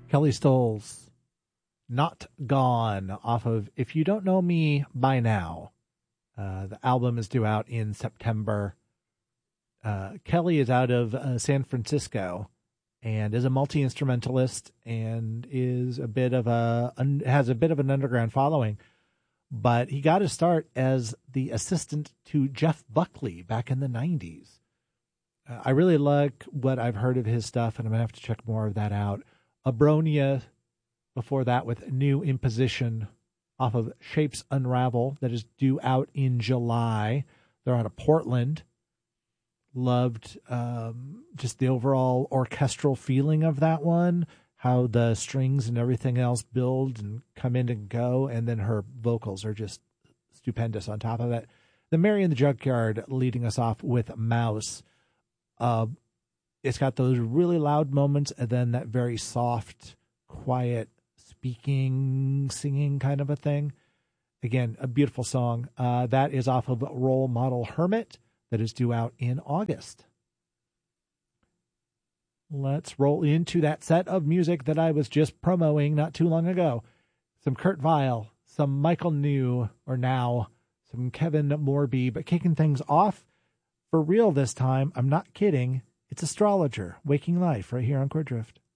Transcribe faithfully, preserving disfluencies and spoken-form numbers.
Kelly Stoll's Not Gone off of If You Don't Know Me By Now. Uh, the album is due out in September. Uh, Kelly is out of uh, San Francisco and is a multi-instrumentalist and is a bit of a un, has a bit of an underground following. But he got his start as the assistant to Jeff Buckley back in the nineties. Uh, I really like what I've heard of his stuff, and I'm going to have to check more of that out. Abronia, before that with New Imposition off of Shapes Unravel, that is due out in July. They're out of Portland. Loved um, just the overall orchestral feeling of that one, how the strings and everything else build and come in and go, and then her vocals are just stupendous on top of it. The Mary in the Junkyard leading us off with Mouse. Uh, it's got those really loud moments and then that very soft, quiet, speaking, singing kind of a thing. Again, a beautiful song. Uh, that is off of Role Model Hermit that is due out in August. Let's roll into that set of music that I was just promoting not too long ago. Some Kurt Weill, some Michael New, or Now, some Kevin Morby, but kicking things off for real this time, I'm not kidding, it's Astrologer, Waking Life, right here on Chord Drift.